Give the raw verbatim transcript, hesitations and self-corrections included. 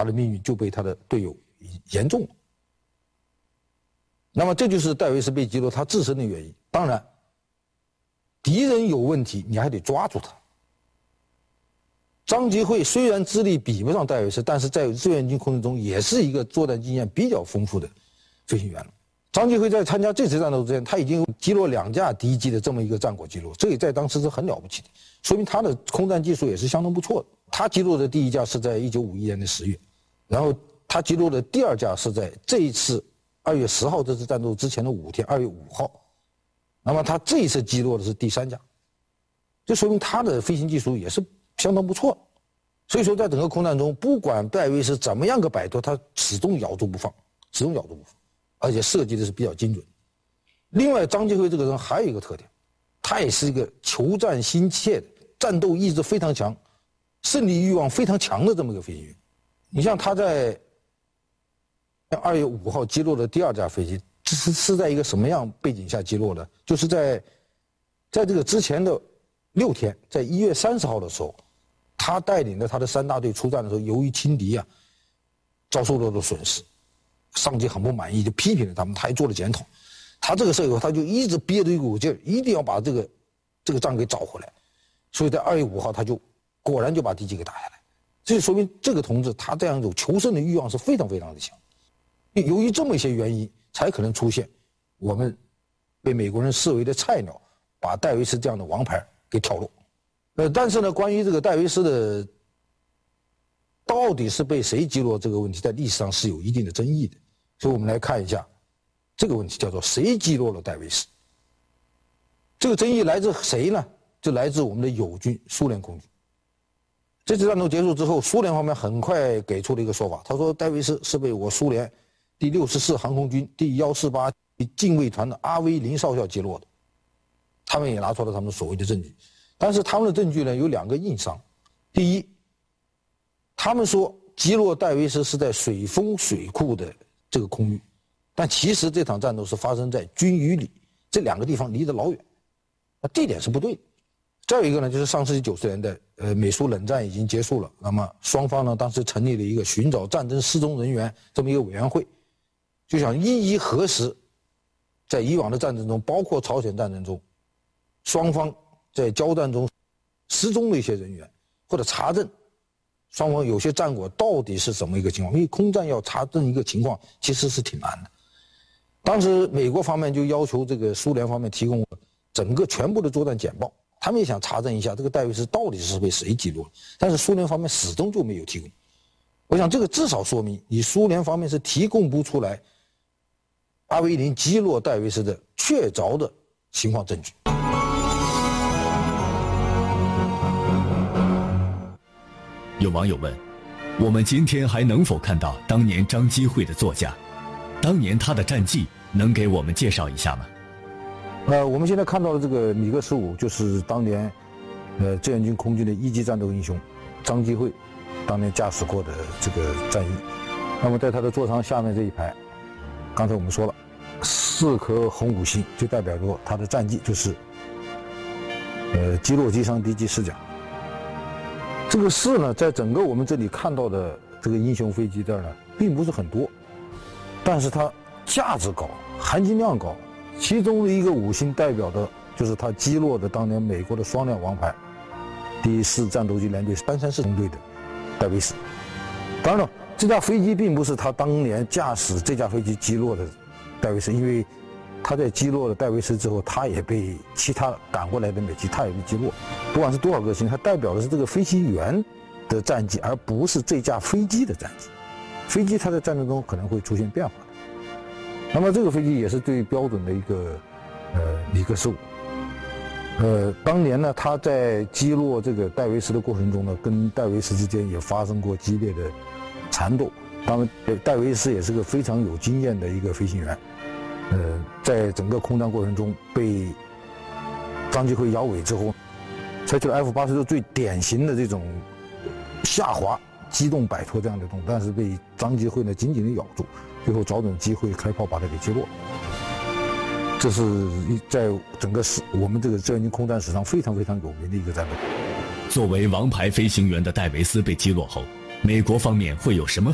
他的命运就被他的队友严重了。那么这就是戴维斯被击落他自身的原因。当然，敌人有问题，你还得抓住他。张吉会虽然资历比不上戴维斯，但是在志愿军空军中也是一个作战经验比较丰富的飞行员了。张吉会在参加这次战斗之前，他已经击落两架敌机的这么一个战果记录，这也在当时是很了不起的，说明他的空战技术也是相当不错的。他击落的第一架是在一九五一年的十月，然后他击落的第二架是在这一次二月十号这次战斗之前的五天，二月五号。那么他这一次击落的是第三架，这说明他的飞行技术也是相当不错。所以说，在整个空战中，不管戴维斯怎么样个摆脱，他始终咬住不放，始终咬住不放，而且设计的是比较精准。另外，张吉会这个人还有一个特点，他也是一个求战心切的、战斗意志非常强、胜利欲望非常强的这么一个飞行员。你像他在二月五号击落的第二架飞机，这是是在一个什么样背景下击落的？就是在在这个之前的六天，在一月三十号的时候，他带领着他的三大队出战的时候，由于轻敌啊，遭受到了损失，上级很不满意，就批评了他们，他还做了检讨。他这个时候他就一直憋着一股劲儿，一定要把这个这个仗给找回来。所以在二月五号，他就果然就把敌机给打下来。这就说明这个同志他这样一种求胜的欲望是非常非常的强。由于这么一些原因，才可能出现我们被美国人视为的菜鸟把戴维斯这样的王牌给挑落。呃，但是呢，关于这个戴维斯的到底是被谁击落这个问题，在历史上是有一定的争议的。所以我们来看一下这个问题，叫做谁击落了戴维斯？这个争议来自谁呢？就来自我们的友军苏联空军。这次战斗结束之后，苏联方面很快给出了一个说法，他说戴维斯是被我苏联第六十四航空军第一四八近卫团的阿威林少校击落的。他们也拿出了他们所谓的证据，但是他们的证据呢有两个硬伤。第一，他们说击落戴维斯是在水丰水库的这个空域，但其实这场战斗是发生在军隅里，这两个地方离得老远，那地点是不对的。再有一个呢，就是上世纪九十年代，呃，美苏冷战已经结束了，那么双方呢当时成立了一个寻找战争失踪人员这么一个委员会，就想一一核实在以往的战争中，包括朝鲜战争中，双方在交战中失踪的一些人员，或者查证双方有些战果到底是怎么一个情况。因为空战要查证一个情况其实是挺难的。当时美国方面就要求这个苏联方面提供整个全部的作战简报，他们也想查证一下这个戴维斯到底是被谁击落，但是苏联方面始终就没有提供。我想这个至少说明你苏联方面是提供不出来阿维林击落戴维斯的确凿的情况证据。 有网友问，我们今天还能否看到当年张基会的座驾？当年他的战绩能给我们介绍一下吗？ 呃，我们现在看到的这个米格十五就是当年呃志愿军空军的一级战斗英雄张基会当年驾驶过的这个战役。那么在他的座舱下面这一排，刚才我们说了四颗红五星，就代表着他的战绩就是呃击落击伤敌机四架。这个四呢，在整个我们这里看到的这个英雄飞机这儿呢，并不是很多，但是它价值高，含金量高。其中的一个五星代表的就是他击落的当年美国的双料王牌第四战斗机联队三三四中队的戴维斯。当然了，这架飞机并不是他当年驾驶这架飞机击落的戴维斯，因为他在击落了戴维斯之后，他也被其他赶过来的美机他也被击落。不管是多少个星，它代表的是这个飞行员的战绩，而不是这架飞机的战绩。飞机它在战争中可能会出现变化的。那么这个飞机也是最标准的一个呃米格十五。呃，当年呢，他在击落这个戴维斯的过程中呢，跟戴维斯之间也发生过激烈的缠斗。当然，戴维斯也是个非常有经验的一个飞行员。呃，在整个空战过程中被张基会咬尾之后，采取了 F 八十六最典型的这种下滑、机动摆脱这样的动作，但是被张基会呢紧紧的咬住。最后找准机会开炮把它给击落，这是在整个史我们这个志愿军空战史上非常非常有名的一个战斗。 作为王牌飞行员的戴维斯被击落后，美国方面会有什么